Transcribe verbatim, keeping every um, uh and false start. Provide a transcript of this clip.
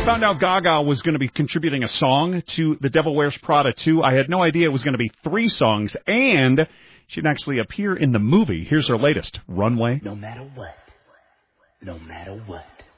Found out Gaga was going to be contributing a song to The Devil Wears Prada two. I had no idea it was going to be three songs, and she'd actually appear in the movie. Here's her latest, Runway. No matter what, no matter what.